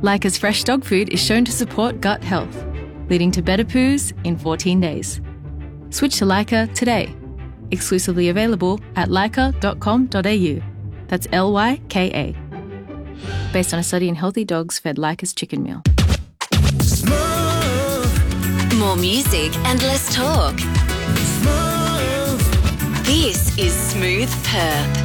Leica's fresh dog food is shown to support gut health, leading to better poos in 14 days. Switch to Leica today. Exclusively available at leica.com.au. That's Lyka. Based on a study in healthy dogs fed Leica's chicken meal. More music and less talk. This is Smooth Perth.